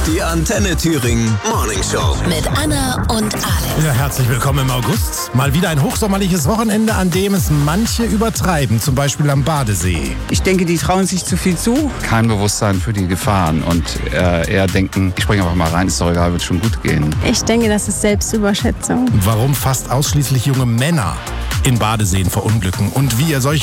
Die Antenne Thüringen Morning Show. Mit Anna und Alex. Ja, herzlich willkommen im August. Mal wieder ein hochsommerliches Wochenende, an dem es manche übertreiben, zum Beispiel am Badesee. Ich denke, die trauen sich zu viel zu. Kein Bewusstsein für die Gefahren und eher denken, ich springe einfach mal rein, ist doch egal, wird schon gut gehen. Ich denke, das ist Selbstüberschätzung. Warum fast ausschließlich junge Männer in Badeseen verunglücken und wie ihr solche